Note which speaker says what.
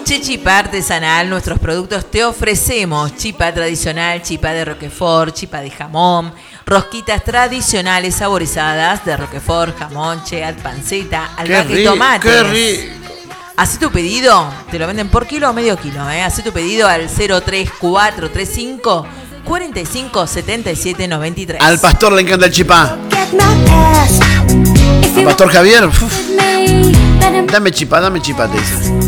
Speaker 1: Chipá artesanal, nuestros productos te ofrecemos chipá tradicional, chipá de Roquefort, chipá de jamón, rosquitas tradicionales saborizadas de Roquefort, jamón, cheddar, panceta, albahaca y tomates.
Speaker 2: ¡Qué rico!
Speaker 1: Hacé tu pedido, te lo venden por kilo o medio kilo, Hacé tu pedido al 03435 45 77 93.
Speaker 2: Al pastor le encanta el chipá. Al pastor Javier, dame chipá, te dice.